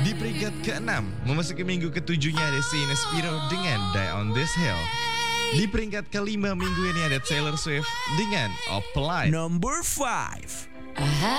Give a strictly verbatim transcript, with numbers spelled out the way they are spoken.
Di peringkat keenam, memasuki minggu ketujuhnya ada Sheena Spiro dengan Die on This Hill. Di peringkat kelima minggu ini ada Taylor Swift dengan Opalite. Number five.